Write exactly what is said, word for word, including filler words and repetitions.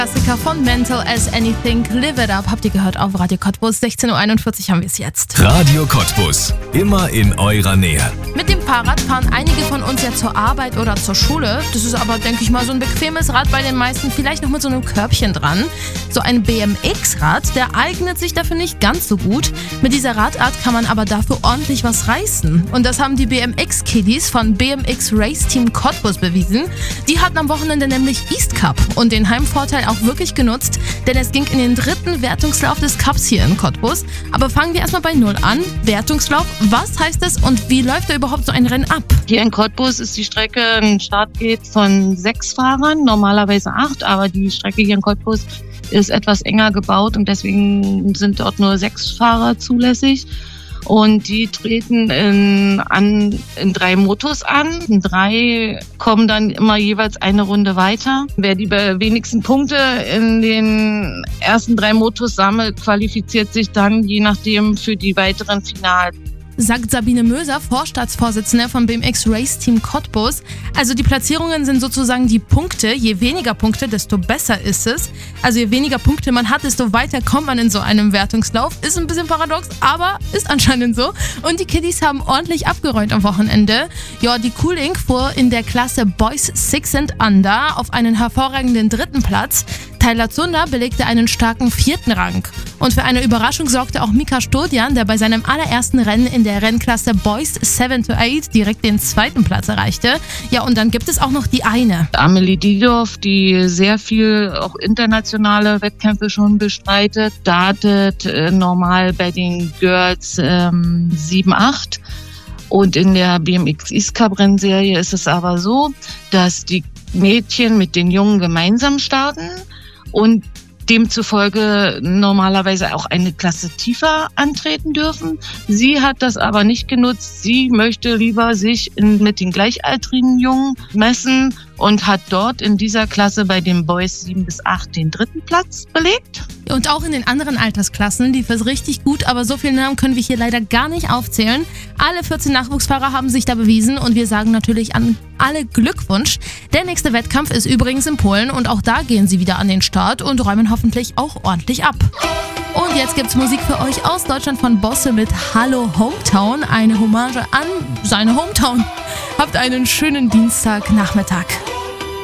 Klassiker von Mental as Anything, Live It Up, habt ihr gehört auf Radio Cottbus. sechzehn Uhr einundvierzig haben wir es jetzt. Radio Cottbus, immer in eurer Nähe. Mit dem Fahrrad fahren einige von uns ja zur Arbeit oder zur Schule. Das ist aber, denke ich mal, so ein bequemes Rad bei den meisten, vielleicht noch mit so einem Körbchen dran. So ein B M X-Rad, der eignet sich dafür nicht ganz so gut. Mit dieser Radart kann man aber dafür ordentlich was reißen. Und das haben die B M X-Kiddies von B M X Race Team Cottbus bewiesen. Die hatten am Wochenende nämlich East Cup und den Heimvorteil auch wirklich genutzt, denn es ging in den dritten Wertungslauf des Cups hier in Cottbus. Aber fangen wir erstmal bei Null an. Wertungslauf, was heißt es und wie läuft da überhaupt so ein Rennen ab? Hier in Cottbus ist die Strecke, ein Start geht von sechs Fahrern, normalerweise acht, aber die Strecke hier in Cottbus ist etwas enger gebaut und deswegen sind dort nur sechs Fahrer zulässig. Und die treten in, an, in drei Motos an. In drei kommen dann immer jeweils eine Runde weiter. Wer die wenigsten Punkte in den ersten drei Motos sammelt, qualifiziert sich dann je nachdem für die weiteren Finals. Sagt Sabine Möser, Vorstandsvorsitzende vom B M X Race Team Cottbus. Also die Platzierungen sind sozusagen die Punkte. Je weniger Punkte, desto besser ist es. Also je weniger Punkte man hat, desto weiter kommt man in so einem Wertungslauf. Ist ein bisschen paradox, aber ist anscheinend so. Und die Kiddies haben ordentlich abgeräumt am Wochenende. Ja, die Cooling fuhr in der Klasse Boys Six and Under auf einen hervorragenden dritten Platz. Tyler Zunder belegte einen starken vierten Rang. Und für eine Überraschung sorgte auch Mika Stodian, der bei seinem allerersten Rennen in der Rennklasse Boys seven to eight direkt den zweiten Platz erreichte. Ja, und dann gibt es auch noch die eine. Amelie Diedorf, die sehr viel auch internationale Wettkämpfe schon bestreitet, startet äh, normal bei den Girls ähm, sieben acht. Und in der B M X East Cup Rennserie ist es aber so, dass die Mädchen mit den Jungen gemeinsam starten und demzufolge normalerweise auch eine Klasse tiefer antreten dürfen. Sie hat das aber nicht genutzt. Sie möchte lieber sich in, mit den gleichaltrigen Jungen messen und hat dort in dieser Klasse bei den Boys sieben bis acht den dritten Platz belegt. Und auch in den anderen Altersklassen lief es richtig gut, aber so viele Namen können wir hier leider gar nicht aufzählen. Alle vierzehn Nachwuchsfahrer haben sich da bewiesen und wir sagen natürlich an alle Glückwunsch. Der nächste Wettkampf ist übrigens in Polen und auch da gehen sie wieder an den Start und räumen hoffentlich auch ordentlich ab. Und jetzt gibt's Musik für euch aus Deutschland von Bosse mit Hallo Hometown, eine Hommage an seine Hometown. Habt einen schönen Dienstagnachmittag.